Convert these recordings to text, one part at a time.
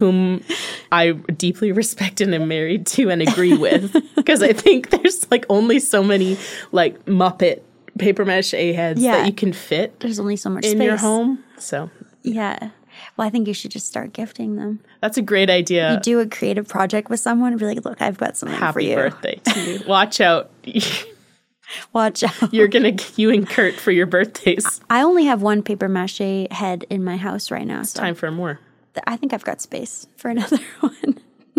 whom I deeply respect and am married to and agree with, because I think there's like only so many like Muppet paper mache heads that you can fit. There's only so much in space. Your home. So yeah. Well, I think you should just start gifting them. That's a great idea. You do a creative project with someone and be like, look, I've got something for you. Happy birthday to you. Watch out. Watch out. You and Kurt for your birthdays. I only have one paper mache head in my house right now. It's time for more. I think I've got space for another one.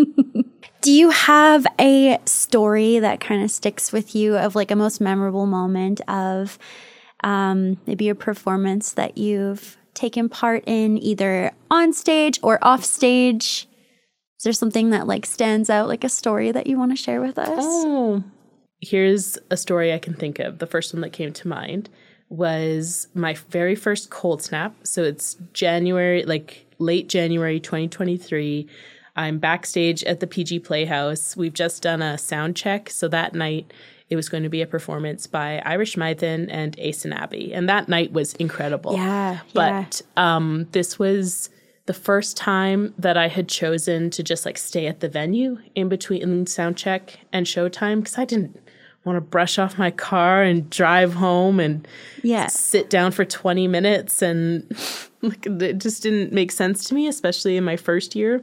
Do you have a story that kind of sticks with you of like a most memorable moment of maybe a performance that you've taken part in either on stage or off stage? Is there something that like stands out, like a story that you want to share with us? Oh, here's a story I can think of. The first one that came to mind was my very first Cold Snap. So it's January, like late January 2023. I'm backstage at the PG Playhouse. We've just done a sound check. So that night, it was going to be a performance by Irish Maiden and Ace and Abby. And that night was incredible. Yeah. But this was the first time that I had chosen to just like stay at the venue in between sound check and showtime, because I didn't want to brush off my car and drive home and sit down for 20 minutes. And like, it just didn't make sense to me, especially in my first year.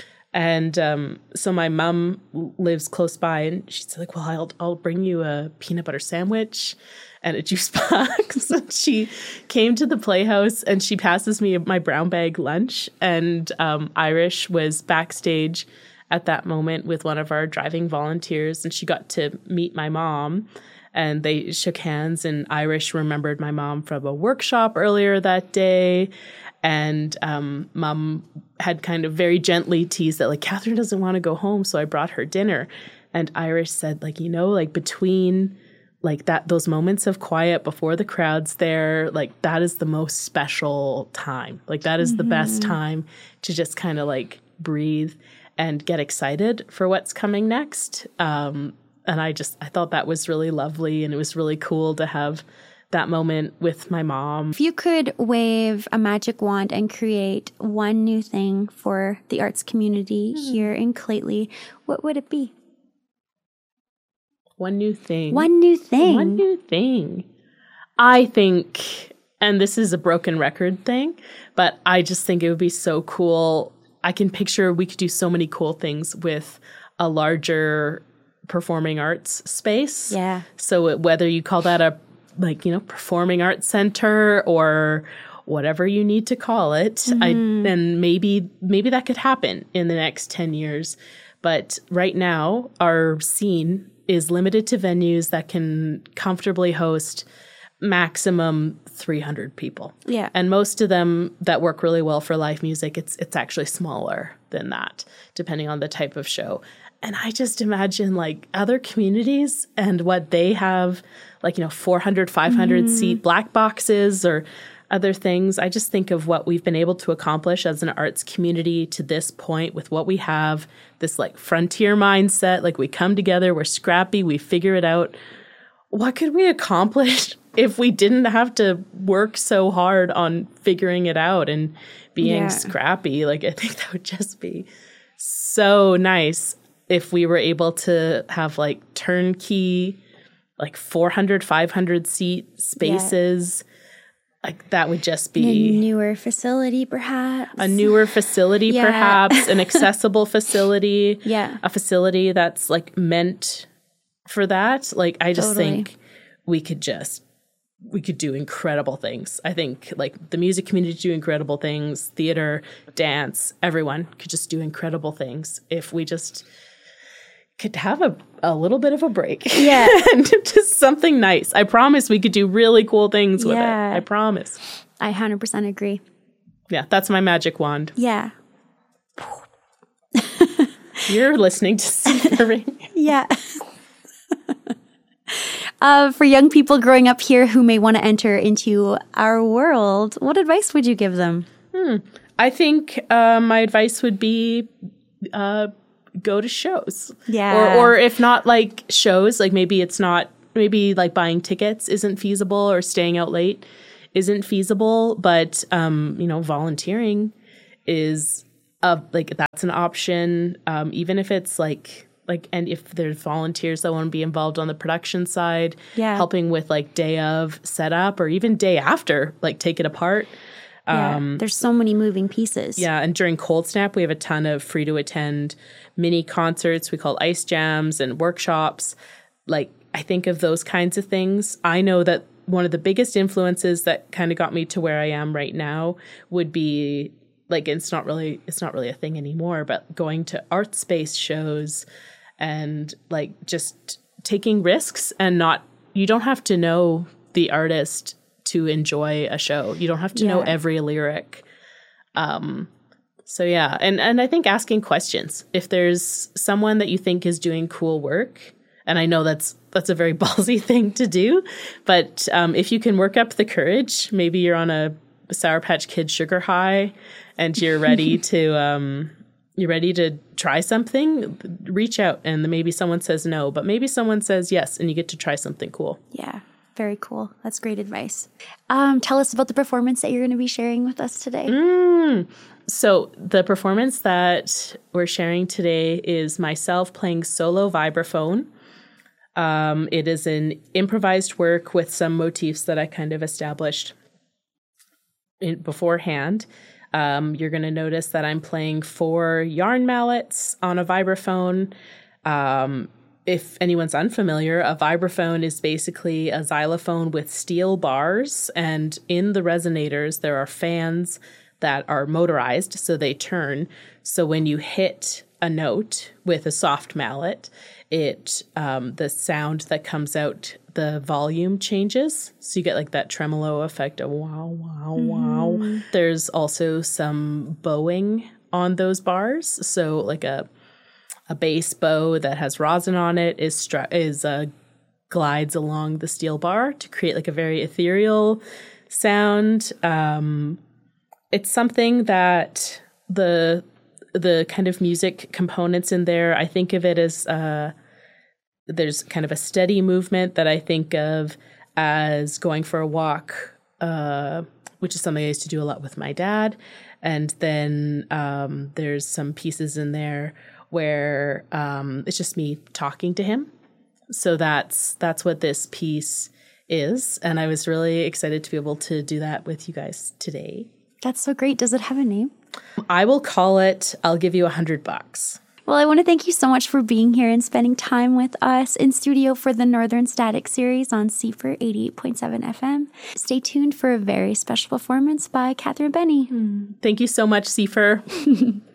And so my mom lives close by, and she's like, well, I'll bring you a peanut butter sandwich and a juice box. And she came to the Playhouse, and she passes me my brown bag lunch. And Irish was backstage at that moment with one of our driving volunteers, and she got to meet my mom. And they shook hands, and Irish remembered my mom from a workshop earlier that day. And Mom had kind of very gently teased that, like, Catherine doesn't want to go home, so I brought her dinner. And Irish said, like, you know, like, between, like, those moments of quiet before the crowd's there, like, that is the most special time. Like, that is the best time to just kind of, like, breathe and get excited for what's coming next. And I thought that was really lovely, and it was really cool to have that moment with my mom. If you could wave a magic wand and create one new thing for the arts community here in Clately, what would it be? One new thing. One new thing. One new thing. I think, and this is a broken record thing, but I just think it would be so cool. I can picture we could do so many cool things with a larger performing arts space. Yeah. So whether you call that a performing arts center or whatever you need to call it, then maybe that could happen in the next 10 years. But right now, our scene is limited to venues that can comfortably host maximum 300 people. Yeah. And most of them that work really well for live music, it's actually smaller than that, depending on the type of show. And I just imagine like other communities and what they have, like, 400, 500 seat black boxes or other things. I just think of what we've been able to accomplish as an arts community to this point with what we have, this like frontier mindset, like we come together, we're scrappy, we figure it out. What could we accomplish if we didn't have to work so hard on figuring it out and being scrappy? Like, I think that would just be so nice if we were able to have like turnkey, like 400, 500 seat spaces. Like that would just be a newer facility, perhaps. Perhaps an accessible facility. Yeah. A facility that's like meant for that. Like, I just think we could do incredible things. I think like the music community do incredible things, theater, dance, everyone could just do incredible things if we just could have a little bit of a break. Yeah. And just something nice. I promise we could do really cool things with it. I promise. I 100% agree. Yeah, that's my magic wand. Yeah. You're listening to Snickering. Yeah. For young people growing up here who may want to enter into our world, what advice would you give them? I think my advice would be go to shows. Yeah. Or if not like shows, like maybe like buying tickets isn't feasible or staying out late isn't feasible, but volunteering is like that's an option. Even if it's and if there's volunteers that want to be involved on the production side, helping with like day of setup or even day after, like take it apart. There's so many moving pieces. Yeah, and during Cold Snap, we have a ton of free to attend mini concerts we call ice jams and workshops. Like, I think of those kinds of things. I know that one of the biggest influences that kind of got me to where I am right now would be like, it's not really a thing anymore, but going to art space shows and like just taking risks and you don't have to know the artist to enjoy a show. You don't have to know every lyric. So yeah, and I think asking questions. If there's someone that you think is doing cool work, and I know that's a very ballsy thing to do, but if you can work up the courage, maybe you're on a Sour Patch Kid sugar high and you're ready to try something, reach out and maybe someone says no, but maybe someone says yes and you get to try something cool. Yeah. Very cool. That's great advice. Tell us about the performance that you're going to be sharing with us today. So the performance that we're sharing today is myself playing solo vibraphone. It is an improvised work with some motifs that I kind of established beforehand. You're going to notice that I'm playing 4 yarn mallets on a vibraphone. If anyone's unfamiliar, a vibraphone is basically a xylophone with steel bars, and in the resonators there are fans that are motorized, so they turn. So when you hit a note with a soft mallet, the sound that comes out, the volume changes. So you get like that tremolo effect of wow, wow, wow. There's also some bowing on those bars. So like a bass bow that has rosin on it glides along the steel bar to create like a very ethereal sound. It's something that the kind of music components in there, I think of it as there's kind of a steady movement that I think of as going for a walk, which is something I used to do a lot with my dad. And then there's some pieces in there where it's just me talking to him. So that's what this piece is. And I was really excited to be able to do that with you guys today. That's so great. Does it have a name? I will call it, I'll give you $100. Well, I want to thank you so much for being here and spending time with us in studio for the Northern Static series on CFR 88.7 FM. Stay tuned for a very special performance by Catherine Benny. Thank you so much, CFR.